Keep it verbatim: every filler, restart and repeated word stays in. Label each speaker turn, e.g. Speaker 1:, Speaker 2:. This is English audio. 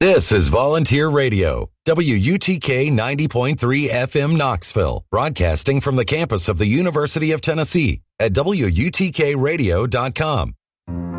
Speaker 1: This is Volunteer Radio, W U T K ninety point three F M Knoxville, broadcasting from the campus of the University of Tennessee at W U T K radio dot com.